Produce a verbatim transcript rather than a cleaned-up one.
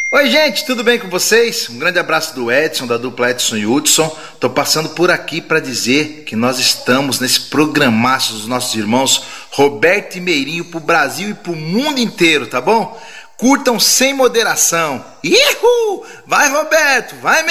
Oi gente, tudo bem com vocês? Um grande abraço do Edson, da dupla Edson e Hudson. Tô passando por aqui para dizer que nós estamos nesse programaço dos nossos irmãos Roberto e Meirinho pro Brasil e pro mundo inteiro, tá bom? Curtam sem moderação. Ihu! Vai Roberto, vai Meirinho!